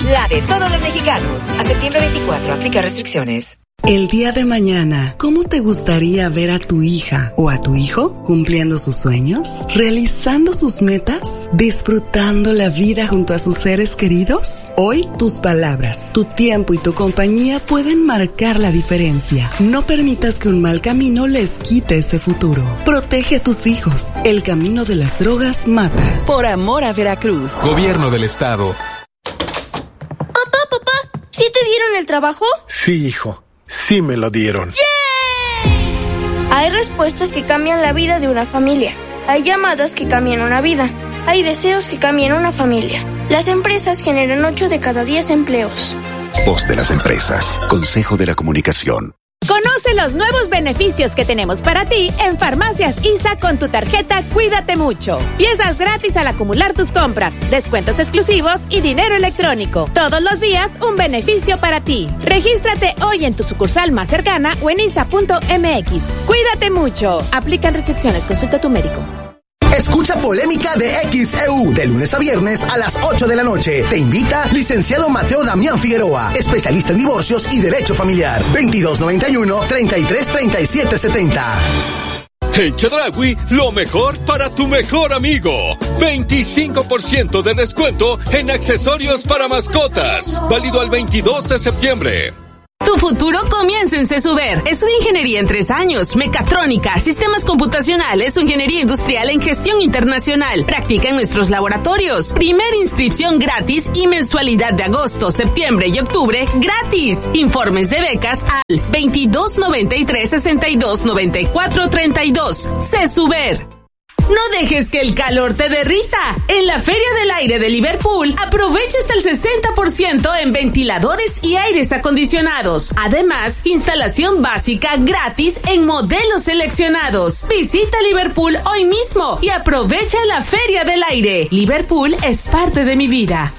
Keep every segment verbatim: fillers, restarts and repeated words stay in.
la de todos los mexicanos. A septiembre veinticuatro, aplica restricciones. El día de mañana, ¿cómo te gustaría ver a tu hija o a tu hijo cumpliendo sus sueños, realizando sus metas, disfrutando la vida junto a sus seres queridos? Hoy, tus palabras, tu tiempo y tu compañía pueden marcar la diferencia. No permitas que un mal camino les quite ese futuro. Protege a tus hijos. El camino de las drogas mata. Por amor a Veracruz. Gobierno del Estado. Papá, papá, ¿sí te dieron el trabajo? Sí, hijo. Sí me lo dieron. ¡Yay! Hay respuestas que cambian la vida de una familia. Hay llamadas que cambian una vida. Hay deseos que cambian una familia. Las empresas generan ocho de cada diez empleos. Voz de las empresas. Consejo de la Comunicación. Conoce los nuevos beneficios que tenemos para ti en Farmacias I S A con tu tarjeta Cuídate Mucho. Piezas gratis al acumular tus compras, descuentos exclusivos y dinero electrónico. Todos los días un beneficio para ti. Regístrate hoy en tu sucursal más cercana o en isa punto m x. Cuídate mucho. Aplican restricciones. Consulta a tu médico. Escucha Polémica de X E U de lunes a viernes a las ocho de la noche. Te invita licenciado Mateo Damián Figueroa, especialista en divorcios y derecho familiar. veintidós noventa y uno, treinta y tres, treinta y siete setenta. En Chedraui, lo mejor para tu mejor amigo. veinticinco por ciento de descuento en accesorios para mascotas. Válido al veintidós de septiembre. Tu futuro comienza en CESUBER. Estudia ingeniería en tres años, mecatrónica, sistemas computacionales o ingeniería industrial en gestión internacional. Practica en nuestros laboratorios. Primera inscripción gratis y mensualidad de agosto, septiembre y octubre gratis. Informes de becas al veintidós noventa y tres, sesenta y dos, noventa y cuatro, treinta y dos. CESUBER. No dejes que el calor te derrita. En la Feria del Aire de Liverpool, aprovecha hasta el sesenta por ciento en ventiladores y aires acondicionados. Además, instalación básica gratis en modelos seleccionados. Visita Liverpool hoy mismo y aprovecha la Feria del Aire. Liverpool es parte de mi vida.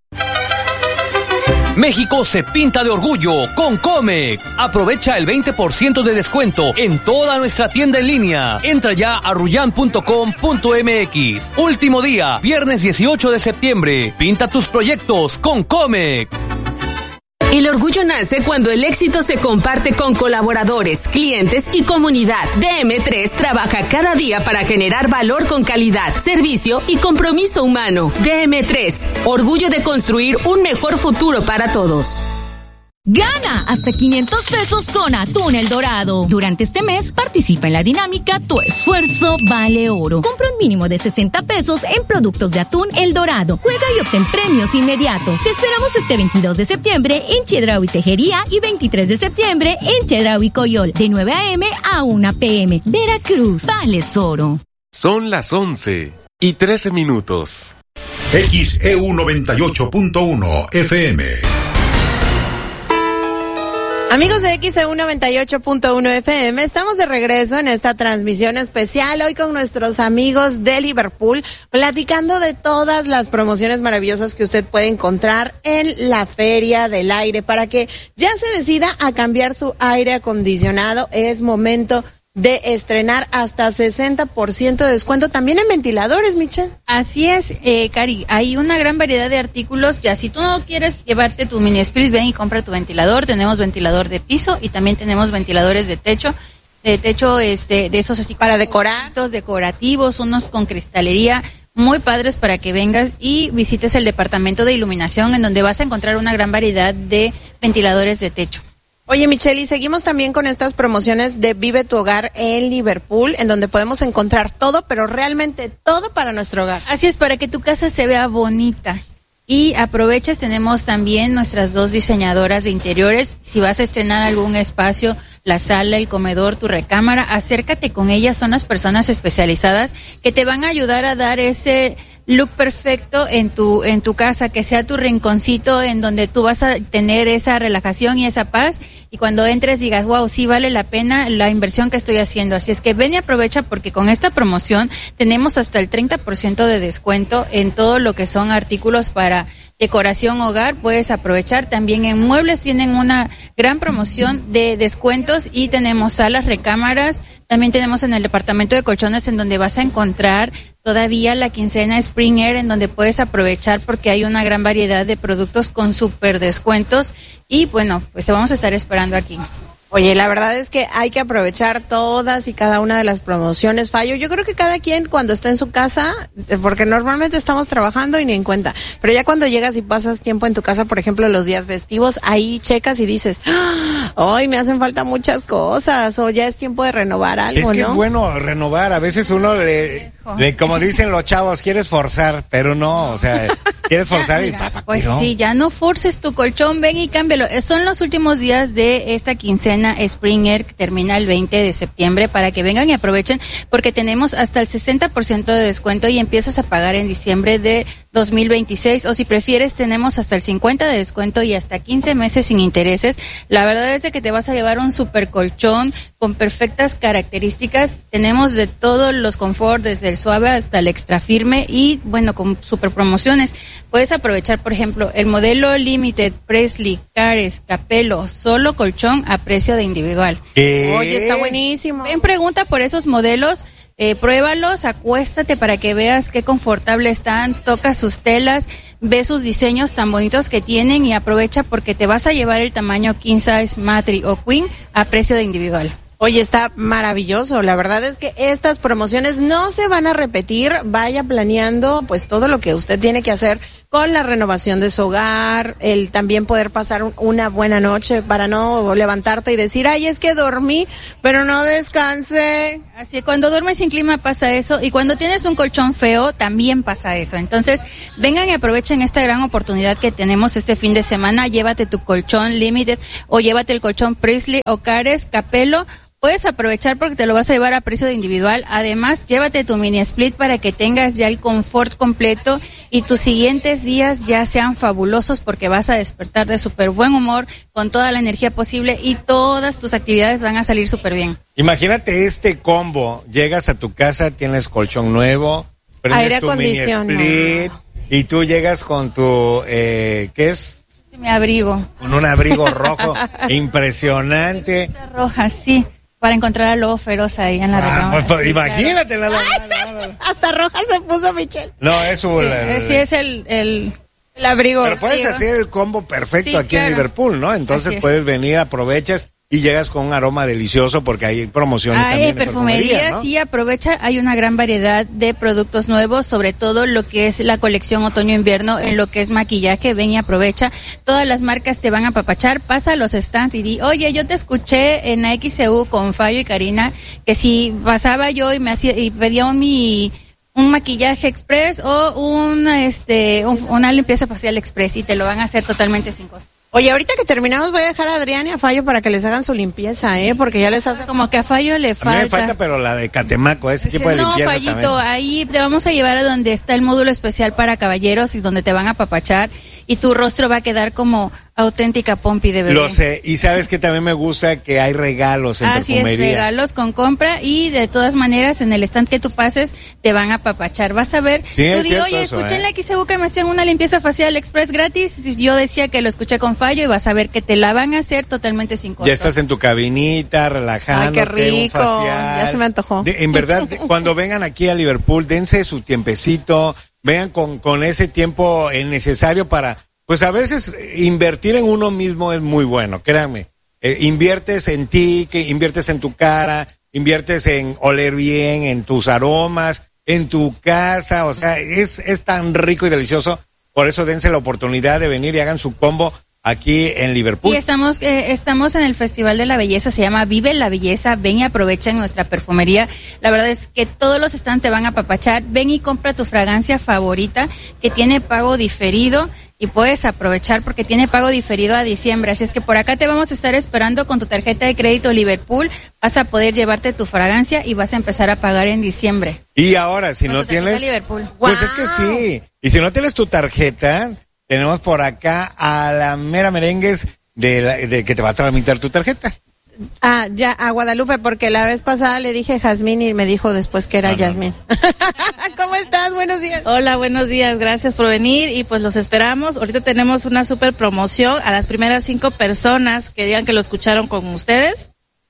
México se pinta de orgullo con Comex. Aprovecha el veinte por ciento de descuento en toda nuestra tienda en línea. Entra ya a ruyan punto com punto m x. Último día, viernes dieciocho de septiembre. Pinta tus proyectos con Comex. El orgullo nace cuando el éxito se comparte con colaboradores, clientes y comunidad. D M tres trabaja cada día para generar valor con calidad, servicio y compromiso humano. D M tres, orgullo de construir un mejor futuro para todos. Gana hasta quinientos pesos con Atún El Dorado. Durante este mes participa en la dinámica Tu Esfuerzo Vale Oro. Compra un mínimo de sesenta pesos en productos de Atún El Dorado. Juega y obtén premios inmediatos. Te esperamos este veintidós de septiembre en Chedraui Tejería y veintitrés de septiembre en Chedraui Coyol de nueve a eme a una pe eme. Veracruz, vales oro. Son las once y trece minutos. X E U noventa y ocho punto uno F M. Amigos de X E U noventa y ocho punto uno F M, estamos de regreso en esta transmisión especial hoy con nuestros amigos de Liverpool, platicando de todas las promociones maravillosas que usted puede encontrar en la Feria del Aire. Para que ya se decida a cambiar su aire acondicionado, es momento de estrenar hasta sesenta por ciento de descuento también en ventiladores, Michelle. Así es, eh, Cari, hay una gran variedad de artículos. Ya si tú no quieres llevarte tu mini split, ven y compra tu ventilador. Tenemos ventilador de piso y también tenemos ventiladores de techo, de techo este, de esos así para decorar, decorativos, unos con cristalería, muy padres para que vengas y visites el departamento de iluminación, en donde vas a encontrar una gran variedad de ventiladores de techo. Oye, Michelle, y seguimos también con estas promociones de Vive tu Hogar en Liverpool, en donde podemos encontrar todo, pero realmente todo para nuestro hogar. Así es, para que tu casa se vea bonita. Y aproveches, tenemos también nuestras dos diseñadoras de interiores. Si vas a estrenar algún espacio, la sala, el comedor, tu recámara, acércate con ellas. Son las personas especializadas que te van a ayudar a dar ese look perfecto en tu en tu casa, que sea tu rinconcito en donde tú vas a tener esa relajación y esa paz, y cuando entres digas, wow, sí vale la pena la inversión que estoy haciendo. Así es que ven y aprovecha, porque con esta promoción tenemos hasta el treinta por ciento de descuento en todo lo que son artículos para decoración hogar. Puedes aprovechar. También en muebles tienen una gran promoción de descuentos, y tenemos salas, recámaras. También tenemos en el departamento de colchones, en donde vas a encontrar todavía la quincena Spring Air, en donde puedes aprovechar porque hay una gran variedad de productos con súper descuentos y bueno, pues te vamos a estar esperando aquí. Oye, la verdad es que hay que aprovechar todas y cada una de las promociones, Fallo. Yo creo que cada quien cuando está en su casa, porque normalmente estamos trabajando y ni en cuenta, pero ya cuando llegas y pasas tiempo en tu casa, por ejemplo, los días festivos, ahí checas y dices, hoy me hacen falta muchas cosas, o ya es tiempo de renovar algo, ¿no? Es que ¿no? es bueno renovar, a veces uno le, le, como dicen los chavos, quieres forzar, pero no, o sea, quieres forzar ya, y papá, pues ¿no? sí, ya no forces tu colchón, ven y cámbialo. Son los últimos días de esta quincena Spring Air que termina el veinte de septiembre para que vengan y aprovechen porque tenemos hasta el sesenta por ciento de descuento y empiezas a pagar en diciembre de dos mil veintiséis o si prefieres tenemos hasta el cincuenta de descuento y hasta quince meses sin intereses. La verdad es de que te vas a llevar un super colchón con perfectas características. Tenemos de todos los confort, desde el suave hasta el extra firme y bueno, con super promociones. Puedes aprovechar, por ejemplo, el modelo Limited, Presley, Cares, Capello, solo colchón a precio de individual. ¿Qué? Oye, está buenísimo. Ven, pregunta por esos modelos, eh, pruébalos, acuéstate para que veas qué confortable están, toca sus telas, ve sus diseños tan bonitos que tienen y aprovecha porque te vas a llevar el tamaño king size, matri o queen a precio de individual. Oye, está maravilloso. La verdad es que estas promociones no se van a repetir. Vaya planeando pues todo lo que usted tiene que hacer con la renovación de su hogar, el también poder pasar un, una buena noche para no levantarte y decir, ay, es que dormí, pero no descansé. Así que cuando duermes sin clima pasa eso y cuando tienes un colchón feo también pasa eso. Entonces, vengan y aprovechen esta gran oportunidad que tenemos este fin de semana. Llévate tu colchón Limited o llévate el colchón Presley o Cares, Capello. Puedes aprovechar porque te lo vas a llevar a precio de individual. Además, llévate tu mini split para que tengas ya el confort completo y tus siguientes días ya sean fabulosos porque vas a despertar de súper buen humor con toda la energía posible y todas tus actividades van a salir súper bien. Imagínate este combo. Llegas a tu casa, tienes colchón nuevo, prendes tu mini split y tú llegas con tu, eh, ¿qué es? Mi abrigo. Con un abrigo rojo impresionante. Roja, sí. Para encontrar al lobo feroz ahí en la ah, recámara. Pues, sí, imagínate claro. nada más. Hasta roja se puso Michelle. No, es un... Sí, el, sí es el, el, el abrigo. Pero puedes hacer el combo perfecto sí, aquí claro. en Liverpool, ¿no? Entonces puedes venir, aprovechas y llegas con un aroma delicioso porque hay promociones hay también perfumería, de perfumería, ¿no? Sí, aprovecha, hay una gran variedad de productos nuevos, sobre todo lo que es la colección otoño-invierno, en lo que es maquillaje, ven y aprovecha, todas las marcas te van a apapachar, pasa a los stands y di, oye, yo te escuché en X C U con Fallo y Karina, que si pasaba yo y me hacía, y pedía un mi... un maquillaje express o un, este, un, una limpieza facial express y te lo van a hacer totalmente sin costo. Oye, ahorita que terminamos voy a dejar a Adrián y a Fallo para que les hagan su limpieza, ¿eh? Porque ya les hace... Como que a Fallo le falta. A mí me falta, pero la de Catemaco, ese tipo de no, limpieza Fallito, también. ahí te vamos a llevar a donde está el módulo especial para caballeros y donde te van a apapachar y tu rostro va a quedar como auténtica pompi de bebé. Lo sé, y sabes que también me gusta que hay regalos en Así perfumería. es, regalos con compra y de todas maneras en el stand que tú pases te van a apapachar. Vas a ver, sí, tú di, oye, eso, escuché ¿eh? en la X C U que me hacían una limpieza facial express gratis. Yo decía que lo escuché con Fallo y vas a ver que te la van a hacer totalmente sin costo. Ya estás en tu cabinita, relajándote. Ay, qué rico, un facial. ya se me antojó. De, en verdad, de, cuando vengan aquí a Liverpool, dense su tiempecito, vengan con, con ese tiempo necesario para, pues a veces invertir en uno mismo es muy bueno, créanme. Eh, inviertes en ti, que inviertes en tu cara, inviertes en oler bien, en tus aromas, en tu casa, o sea, es, es tan rico y delicioso. Por eso dense la oportunidad de venir y hagan su combo aquí en Liverpool. Y estamos eh, estamos en el Festival de la Belleza, se llama Vive la Belleza, ven y aprovecha en nuestra perfumería. La verdad es que todos los stands te van a apapachar, ven y compra tu fragancia favorita que tiene pago diferido y puedes aprovechar porque tiene pago diferido a diciembre, así es que por acá te vamos a estar esperando con tu tarjeta de crédito Liverpool, vas a poder llevarte tu fragancia y vas a empezar a pagar en diciembre. Y ahora, si con no tu tarjeta tienes, Liverpool. pues ¡Wow! es que sí, y si no tienes tu tarjeta, tenemos por acá a la mera merengues de, la, de que te va a tramitar tu tarjeta. Ah, ya, a Guadalupe, porque la vez pasada le dije Jazmín y me dijo después que era no, no. Yasmín. ¿Cómo estás? Buenos días. Hola, buenos días, gracias por venir y pues los esperamos. Ahorita tenemos una super promoción a las primeras cinco personas que digan que lo escucharon con ustedes.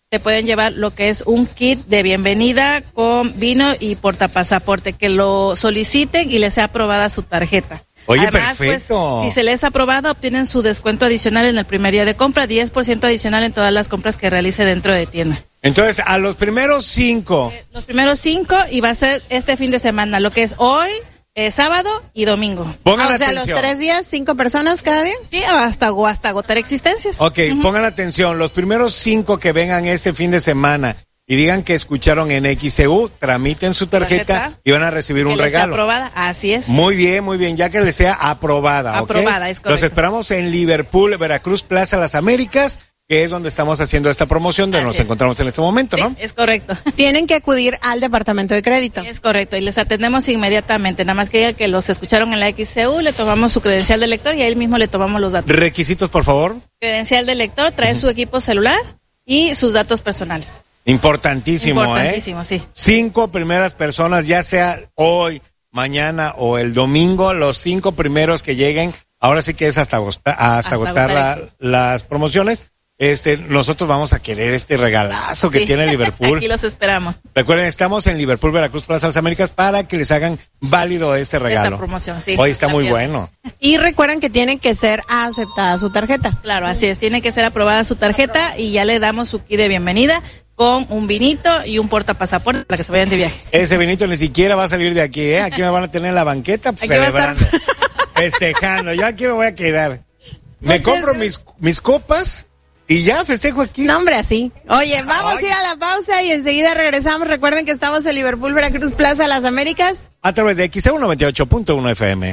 se pueden llevar lo que es un kit de bienvenida con vino y portapasaporte, que lo soliciten y les sea aprobada su tarjeta. Oye, Además, perfecto. pues, si se les ha aprobado, obtienen su descuento adicional en el primer día de compra, diez por ciento adicional en todas las compras que realice dentro de tienda. Entonces, a los primeros cinco. Eh, los primeros cinco, y va a ser este fin de semana, lo que es hoy, eh, sábado y domingo. Pongan o sea, atención. los tres días, cinco personas cada día. Sí, hasta, hasta agotar existencias. Ok, Uh-huh. pongan atención. Los primeros cinco que vengan este fin de semana y digan que escucharon en X C U, tramiten su tarjeta, Tarjeta. y van a recibir Que un les sea regalo. aprobada, así es. Muy bien, muy bien, ya que les sea aprobada, ¿ok? Aprobada, es correcto. Los esperamos en Liverpool, Veracruz, Plaza Las Américas, que es donde estamos haciendo esta promoción, donde Así nos es. encontramos en este momento, Sí, ¿no? es correcto. Tienen que acudir al departamento de crédito. Es correcto, y les atendemos inmediatamente. Nada más que diga que los escucharon en la X C U, le tomamos su credencial de lector y a él mismo le tomamos los datos. Requisitos, por favor. Credencial de lector, trae su equipo celular y sus datos personales. Importantísimo, Importantísimo, ¿eh? sí. Cinco primeras personas, ya sea hoy, mañana o el domingo, los cinco primeros que lleguen, ahora sí que es hasta, agosta- hasta, Hasta agotar agotar, la- sí. las promociones. Este, nosotros vamos a querer este regalazo que Sí. tiene Liverpool. Aquí los esperamos. Recuerden, estamos en Liverpool, Veracruz, Plaza Las Américas, para que les hagan válido este regalo. Esta promoción, sí. Hoy está La muy pierden. bueno. Y recuerden que tiene que ser aceptada su tarjeta. Claro, así es. Tiene que ser aprobada su tarjeta y ya le damos su kit de bienvenida con un vinito y un portapasaporte para que se vayan de viaje. Ese Benito ni siquiera va a salir de aquí, ¿eh? Aquí me van a tener en la banqueta Aquí va a estar. celebrando, festejando. Yo aquí me voy a quedar. Me Muchas compro mis, mis copas y ya festejo aquí. No, hombre, así. Oye, vamos Ay. a ir a la pausa y enseguida regresamos. Recuerden que estamos en Liverpool, Veracruz, Plaza Las Américas. A través de X E U noventa y ocho punto uno F M.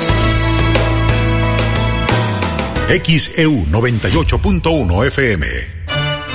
X E U noventa y ocho punto uno F M.